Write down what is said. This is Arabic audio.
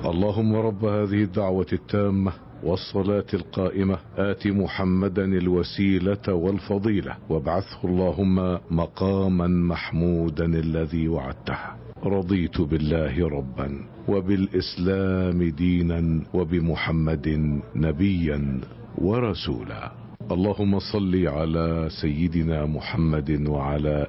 اللهم رب هذه الدعوة التامة والصلاة القائمة آت محمدا الوسيلة والفضيلة وابعثه اللهم مقاما محمودا الذي وعدته. رضيت بالله ربا وبالإسلام دينا وبمحمد نبيا ورسولا. اللهم صل على سيدنا محمد وعلى